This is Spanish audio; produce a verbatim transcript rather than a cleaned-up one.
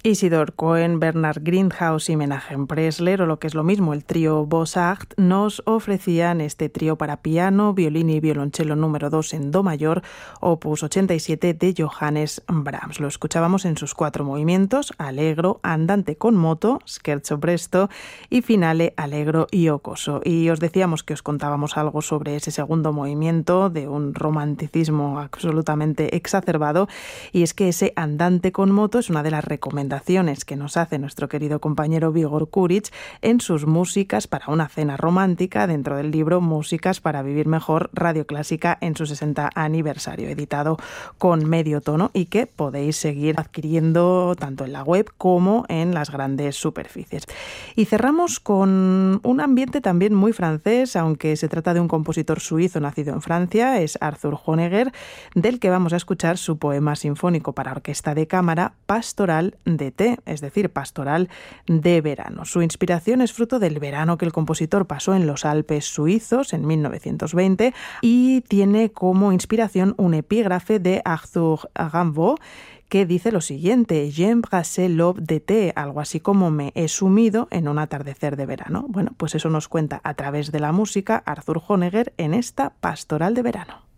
Isidor Cohen, Bernard Grindhaus y Menachem Pressler, o lo que es lo mismo, el trío Beaux-Arts, nos ofrecían este trío para piano, violín y violonchelo número dos en do mayor, opus ochenta y siete de Johannes Brahms. Lo escuchábamos en sus cuatro movimientos: allegro, andante con moto, scherzo presto y finale allegro y jocoso. Y os decíamos que os contábamos algo sobre ese segundo movimiento de un romanticismo absolutamente exacerbado, y es que ese andante con moto es una de las recomendaciones que nos hace nuestro querido compañero Vigor Kuric en sus músicas para una cena romántica, dentro del libro Músicas para vivir mejor, Radio Clásica en su sesenta aniversario, editado con Medio Tono, y que podéis seguir adquiriendo tanto en la web como en las grandes superficies. Y cerramos con un ambiente también muy francés, aunque se trata de un compositor suizo nacido en Francia, es Arthur Honegger, del que vamos a escuchar su poema sinfónico para orquesta de cámara, Pastoral de té, es decir, pastoral de verano. Su inspiración es fruto del verano que el compositor pasó en los Alpes suizos en mil novecientos veinte, y tiene como inspiración un epígrafe de Arthur Rimbaud que dice lo siguiente: «J'embrasse l'aube d'été», algo así como «me he sumido en un atardecer de verano». Bueno, pues eso nos cuenta a través de la música Arthur Honegger en esta Pastoral de verano.